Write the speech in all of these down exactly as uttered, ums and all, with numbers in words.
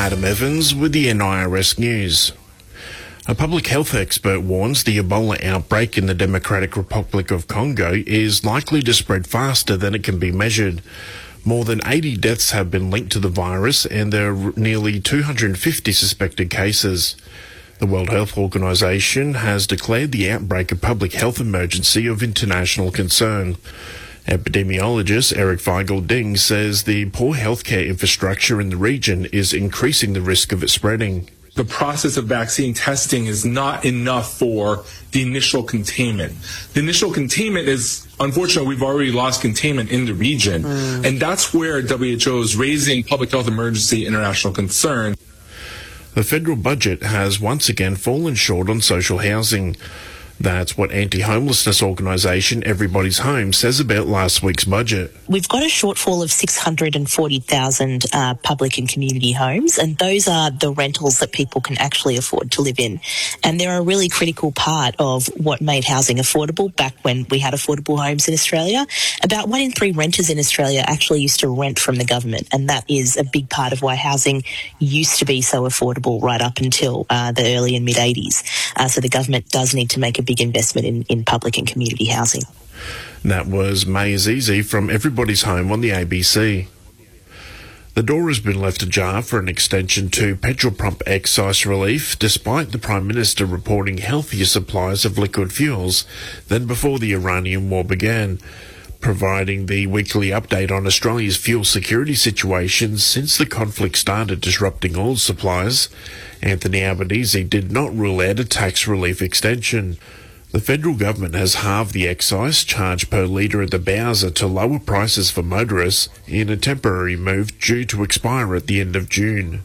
Adam Evans with the N I R S News. A public health expert warns the Ebola outbreak in the Democratic Republic of Congo is likely to spread faster than it can be measured. More than eighty deaths have been linked to the virus, and there are nearly two hundred fifty suspected cases. The World Health Organization has declared the outbreak a public health emergency of international concern. Epidemiologist Eric Feigl-Ding says the poor healthcare infrastructure in the region is increasing the risk of it spreading. The process of vaccine testing is not enough for the initial containment. The initial containment is, unfortunately, we've already lost containment in the region. Mm. And that's where W H O is raising public health emergency international concern. The federal budget has once again fallen short on social housing. That's what anti-homelessness organisation Everybody's Home says about last week's budget. We've got a shortfall of six hundred forty thousand uh, public and community homes, and those are the rentals that people can actually afford to live in. And they're a really critical part of what made housing affordable back when we had affordable homes in Australia. About one in three renters in Australia actually used to rent from the government, and that is a big part of why housing used to be so affordable right up until uh, the early and mid-eighties. Uh, so the government does need to make a big investment in, in public and community housing. That was May Azizi from Everybody's Home on the A B C. The door has been left ajar for an extension to petrol pump excise relief, despite the Prime Minister reporting healthier supplies of liquid fuels than before the Iranian war began. Providing the weekly update on Australia's fuel security situation since the conflict started disrupting oil supplies, Anthony Albanese did not rule out a tax relief extension. The federal government has halved the excise charge per litre at the Bowser to lower prices for motorists in a temporary move due to expire at the end of June.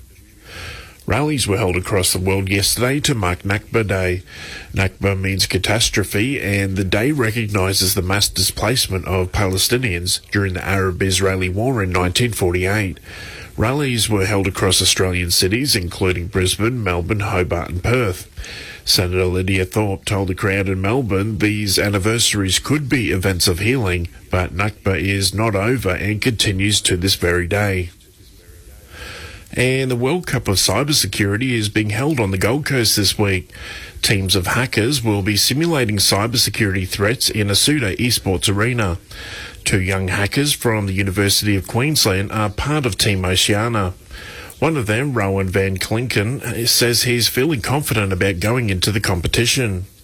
Rallies were held across the world yesterday to mark Nakba Day. Nakba means catastrophe, and the day recognises the mass displacement of Palestinians during the Arab-Israeli War in nineteen forty-eight. Rallies were held across Australian cities, including Brisbane, Melbourne, Hobart and Perth. Senator Lydia Thorpe told the crowd in Melbourne these anniversaries could be events of healing, but Nakba is not over and continues to this very day. And the World Cup of Cybersecurity is being held on the Gold Coast this week. Teams of hackers will be simulating cybersecurity threats in a pseudo esports arena. Two young hackers from the University of Queensland are part of Team Oceania. One of them, Rowan Van Klinken, says he's feeling confident about going into the competition.